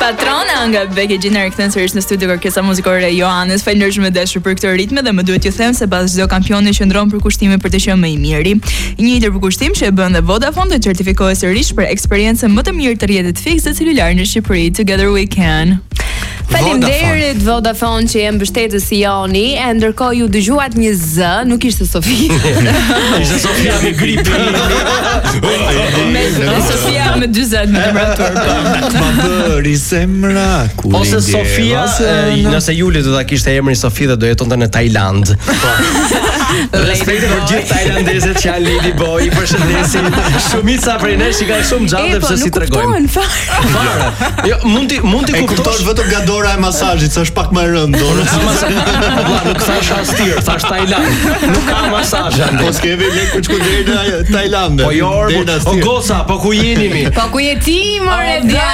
Patrona nga Becky G na rikthën sërish në studio kërkesa muzikore Johannes. Falënderoj dashur për këtë ritme dhe më duhet t'ju them se pas çdo kampioni qëndron për kushtime për të qenë më i miri. Një tjetër përkushtim që e bën dhe Vodafone të certifikohet sërish për eksperiencën më të mirë të rrjetit fikse celular në Shqipëri. Together we can. Faleminderit Vodafone që jam mbështetës si Joni, e ndërkohë ju dëgjuat një z, nuk ishte Sofia. Ishte Sofia me grip. Me Sofia me 40 me temperaturë. Ma bëri semra. Ose Sofia, nëse Juli do ta kishte emrin Sofi dhe do jetonte në Tajland. Respekti për gjithë tajlandezët që janë Lady Boy, përshëndesim. Shumica prej nesh i kanë shumë gjatë pse si tregojmë. Fare. Jo, mund ti kuptosh vetëm nga dora e masazhit, sa është pak më rënd dora. Nuk thash astir, thash Tajland. Nuk ka masazh. Po skeve lek për shku deri në Tajland. Po jo, o goca, po ku jeni mi? Po ku je ti, more dia?